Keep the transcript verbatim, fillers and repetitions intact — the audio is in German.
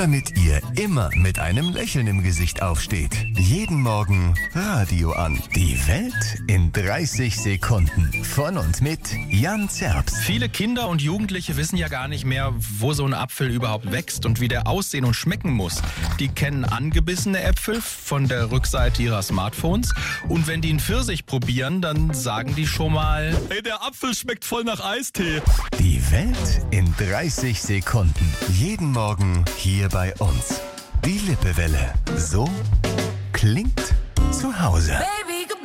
damit ihr immer mit einem Lächeln im Gesicht aufsteht. Jeden Morgen Radio an. Die Welt in dreißig Sekunden. Von und mit Jan Zerbst. Viele Kinder und Jugendliche wissen ja gar nicht mehr, wo so ein Apfel überhaupt wächst und wie der aussehen und schmecken muss. Die kennen angebissene Äpfel von der Rückseite ihrer Smartphones. Und wenn die einen Pfirsich probieren, dann sagen die schon mal: Hey, der Apfel schmeckt voll nach Eistee. Die Welt in dreißig Sekunden. Jeden Morgen hier bei uns. Die Lippewelle. So klingt zu Hause. Baby.